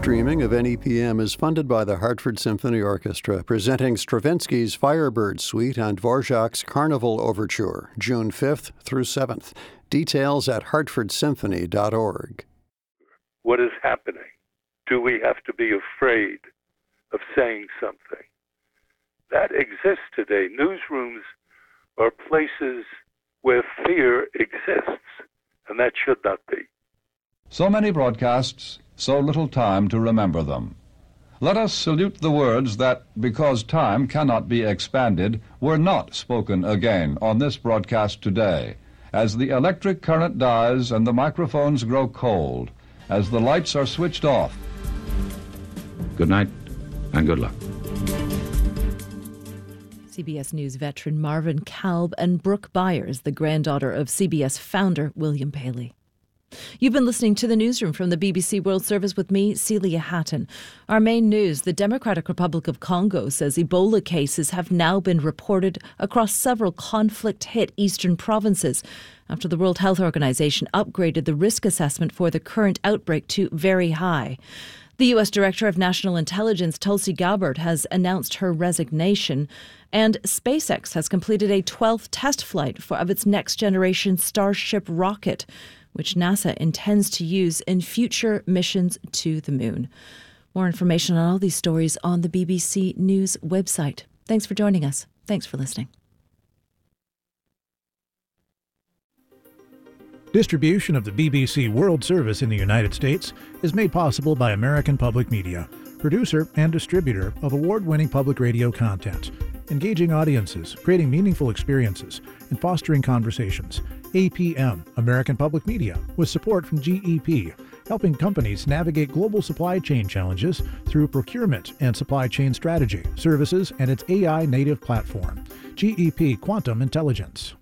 streaming of NEPM is funded by the Hartford Symphony Orchestra, presenting Stravinsky's Firebird Suite and Dvorak's Carnival Overture, June 5th through 7th. Details at hartfordsymphony.org. What is happening? Do we have to be afraid of saying something? That exists today. Newsrooms are places where fear exists, and that should not be. So many broadcasts, so little time to remember them. Let us salute the words that, because time cannot be expanded, were not spoken again on this broadcast today, as the electric current dies and the microphones grow cold, as the lights are switched off. Good night, and good luck. CBS News veteran Marvin Kalb and Brooke Byers, the granddaughter of CBS founder William Paley. You've been listening to the Newsroom from the BBC World Service with me, Celia Hatton. Our main news, the Democratic Republic of Congo says Ebola cases have now been reported across several conflict-hit eastern provinces after the World Health Organization upgraded the risk assessment for the current outbreak to very high. The U.S. Director of National Intelligence, Tulsi Gabbard, has announced her resignation, and SpaceX has completed a 12th test flight of its next-generation Starship rocket, which NASA intends to use in future missions to the moon. More information on all these stories on the BBC News website. Thanks for joining us. Thanks for listening. Distribution of the BBC World Service in the United States is made possible by American Public Media, producer and distributor of award-winning public radio content, engaging audiences, creating meaningful experiences, and fostering conversations. APM, American Public Media, with support from GEP, helping companies navigate global supply chain challenges through procurement and supply chain strategy, services, and its AI-native platform, GEP Quantum Intelligence.